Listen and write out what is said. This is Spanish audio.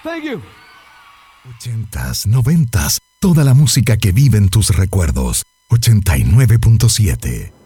Thank you. 80s, 90s, toda la música que vive en tus recuerdos. 89.7